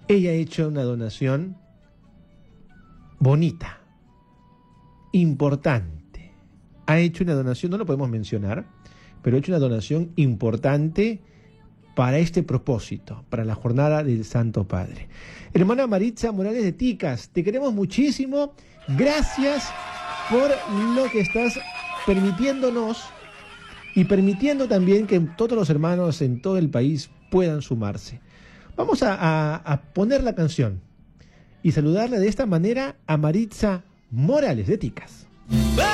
Ella ha hecho una donación bonita, importante. Ha hecho una donación, no lo podemos mencionar, pero ha hecho una donación importante para este propósito, para la jornada del Santo Padre. Hermana Maritza Morales de Ticas, te queremos muchísimo. Gracias por lo que estás permitiéndonos y permitiendo también que todos los hermanos en todo el país puedan sumarse. Vamos a poner la canción y saludarle de esta manera a Maritza Morales de Ticas.